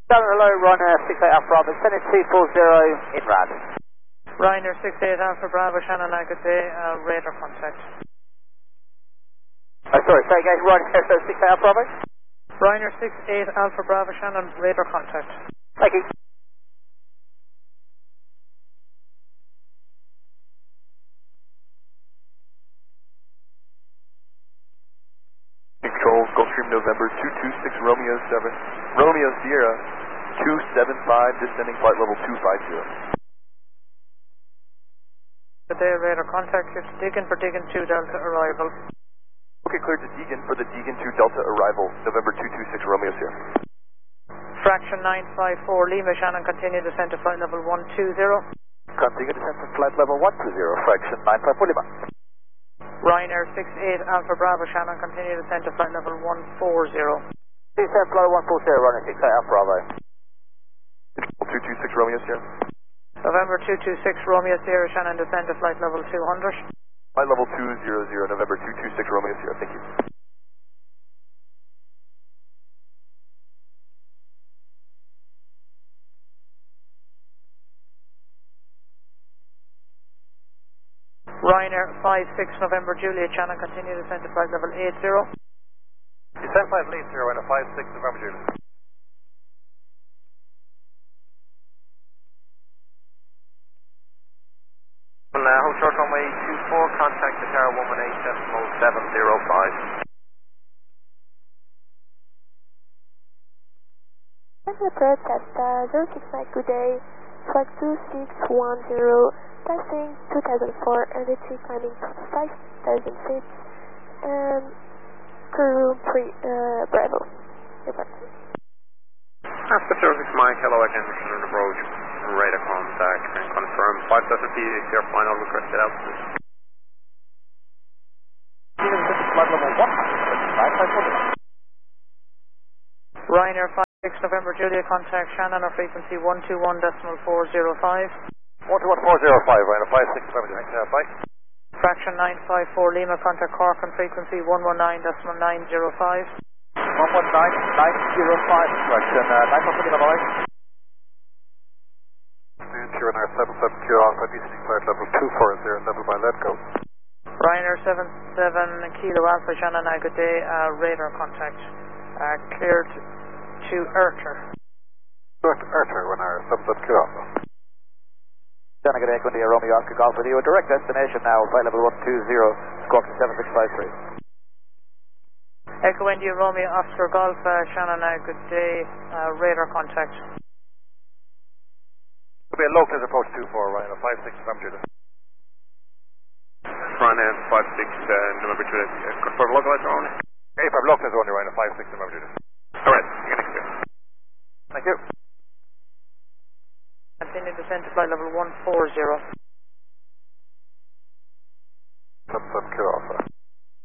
Hello, Ryanair 68 Alpha Bravo, sending 240 in RAD. Ryanair 68 Alpha Bravo, Shannon, good day, radar contact. Oh, sorry, say again, Ryanair 68 Alpha Bravo? Ryanair 68 Alpha Bravo, Shannon, radar contact. Thank you. Control, Gulfstream November 226 Romeo 7, Romeo Sierra 275, descending flight level 250. Good day, radar contact, it's Deacon for Deacon 2 Delta arrival. Okay, cleared to Deacon for the Deacon 2 Delta arrival, November 226 Romeo Sierra. Fraction 954 Lima, Shannon, continue descent to flight level 120. Continue descent to flight level 120, fraction 954 Lima. Ryanair 68 Alpha Bravo, Shannon, continue descent to flight level 140. Descent flight 140, Ryanair 68 Alpha Bravo. Control 226 Romeo Sierra. November 226 Romeo Sierra, Shannon, descend to flight level 200. Flight level 200, November 226 Romeo Sierra, thank you. Ryanair 56 November Juliet, Shannon, continue descent to flight level 80. Descent flight lead 0 and a 56 November Juliet. Hotel runway 24, contact the tower 118.705. Approach Cessna 069, good day, flight 2610, passing 2004, entry climbing 5,000 feet, and crew room 3, Bravo. After 06 Mike, hello again, Mr. approach, radar contact, and confirm 5,000 feet is your final requested altitude. Flight level 100, Ryanair 56 November Juliet, contact Shannon, or frequency 121.405. 121.405, Ryanair 56 November Juliet, bye. Fraction 954 Lima, contact Cork on frequency 119.905. 119.905, fraction 954 Lima, bye. Ryanair 77Q Alpha, descending flight level 240, level by Letgo. Ryanair 77 Kilo Alpha, Shannon, good day, radar contact. Cleared to Erter. Erter, Ryanair 77Q Alpha. Shannon, good day, India Romeo Oscar Golf with you. A direct destination now, flight level 120, Squawk 7653. Echo India Romeo Oscar Golf, Shannon, good day, radar contact. Will be a local approach 24, Ryanair 56 November Juliet. Ryanair 56 November Juliet, confirm localizer only. Hey, for local only, Ryanair 56 November Juliet. Alright, you're next year. Thank you. Continue descent to flight level 140.